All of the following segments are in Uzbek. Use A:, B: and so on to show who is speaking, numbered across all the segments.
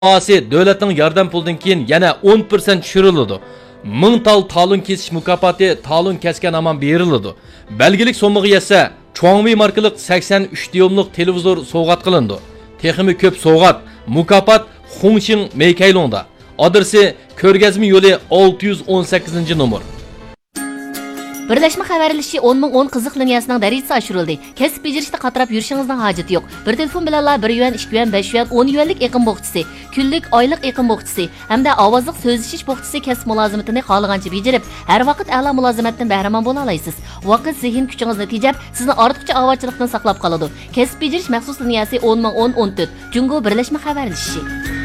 A: Asi davlatning yordam pulidan keyin yana 10% tushiriladi. 1000 tal talon kesish mukofoti talon kesgan aman beriladi. Belgilik so'mmiga yetsa, Chuangmi markalik 83 dyumlik televizor sovg'at qilindi. Texmi ko'p sovg'at, mukofot Xongqing Meykailongda. Adresi ko'rgazma yo'li 618-numur.
B: Birleşme xabarlashi 10 qiziq liniyasining darajasi oshirildi. Kasb bejarishda qatirab yurishingizning hojati yo'q. Bir telefon bilan 1 yuan, 2 yuan, 5 yuan, 10 yuanlik eqim bo'qchisi, kunlik, oylik eqim bo'qchisi hamda ovozliq so'zlashish bo'qchisi kasb mulozimatini xohlagancha bejarib, har vaqt a'lo mulozimatdan bahramand bo'la olasiz. Vaqt zehn kuchingizni tejab, sizni ortiqcha ovochlikdan saqlab qoladi. Kasb bejarish maxsus liniyasi 10 Jungo birlashma xabarlashi.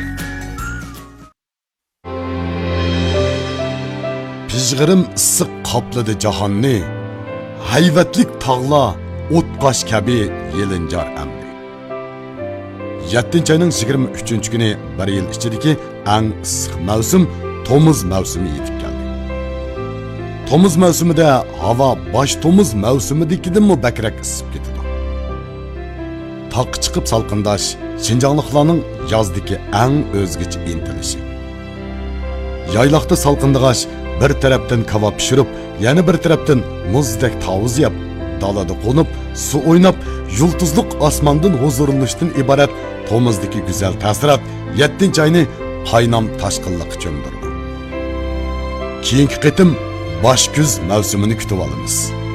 C: Pijg'irim issiq qopladi jahonni, hayvatlik tog'lar o'tqosh kabi yelinjar amdi. 7-oyning 23-kuni bir yil ichidagi eng issiq mavsum tomuz mavsumi yetib keldi. Tomuz mavsumida havo bosh tomuz mavsumidagidan bakrak isib ketadi. Taq chiqib salqindash Xinjiangliklarning yozdagi eng o'zgacha intilishi. Yayloqda salqindagash bir tarafdan kebab pishirib, yana bir tarafdan muzdek tavuz yeb, dalada qo'nib, suv o'ynab, yulduzliq osmondan huzurlanishdan iborat tomuzdagi go'zal ta'sirat 7-oyni qaynam tashqinliqqa cho'mdirdi. Keyingi qitim bosh kuz mavsumini kutib olamiz.